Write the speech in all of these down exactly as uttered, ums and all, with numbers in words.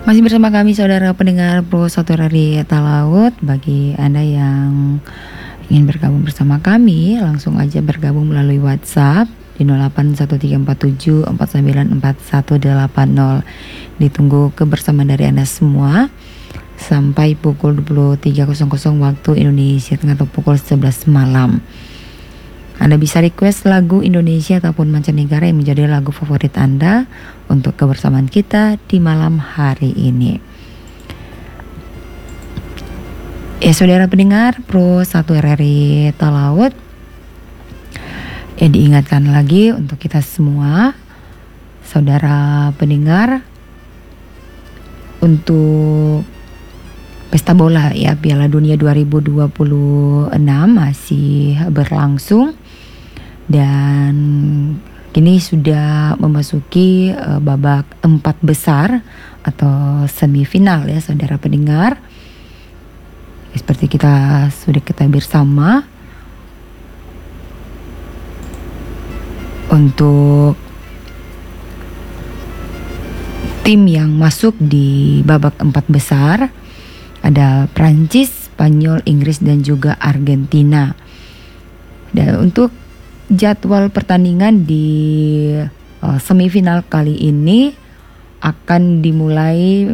Masih bersama kami saudara pendengar Pro satu Radio Talaut. Bagi Anda yang ingin bergabung bersama kami, langsung aja bergabung melalui WhatsApp di nol delapan satu tiga empat tujuh empat sembilan empat satu delapan nol. Ditunggu kebersamaan dari Anda semua sampai pukul dua puluh tiga waktu Indonesia Tengah atau pukul sebelas malam. Anda bisa request lagu Indonesia ataupun mancanegara yang menjadi lagu favorit Anda untuk kebersamaan kita di malam hari ini. Ya saudara pendengar Pro satu R R I Talaut, ya diingatkan lagi untuk kita semua saudara pendengar untuk pesta bola ya Piala Dunia dua ribu dua puluh enam masih berlangsung dan kini sudah memasuki uh, babak empat besar atau semifinal ya saudara pendengar. Seperti kita sudah kita bersama untuk tim yang masuk di babak empat besar ada Prancis, Spanyol, Inggris dan juga Argentina. Dan untuk jadwal pertandingan di uh, semifinal kali ini akan dimulai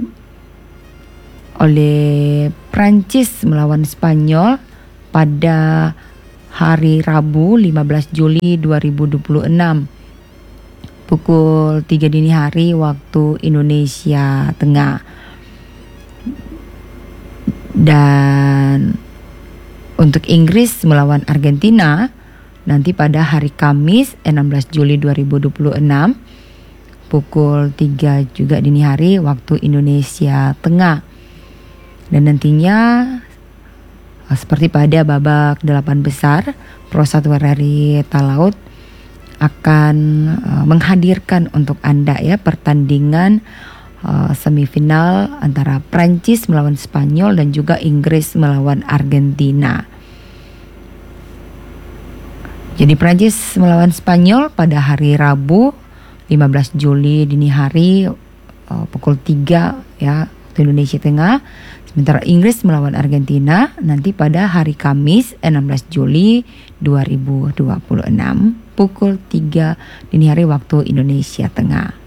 oleh Prancis melawan Spanyol pada hari Rabu lima belas Juli dua ribu dua puluh enam pukul tiga dini hari waktu Indonesia Tengah. Dan untuk Inggris melawan Argentina nanti pada hari Kamis enam belas Juli dua ribu dua puluh enam pukul tiga juga dini hari waktu Indonesia Tengah. Dan nantinya seperti pada babak delapan besar, Pro satu R R I Talaut akan uh, menghadirkan untuk Anda ya pertandingan uh, semifinal antara Prancis melawan Spanyol dan juga Inggris melawan Argentina. Jadi Prancis melawan Spanyol pada hari Rabu lima belas Juli dini hari uh, pukul tiga ya waktu Indonesia Tengah. Sementara Inggris melawan Argentina nanti pada hari Kamis enam belas Juli dua ribu dua puluh enam pukul tiga dini hari waktu Indonesia Tengah.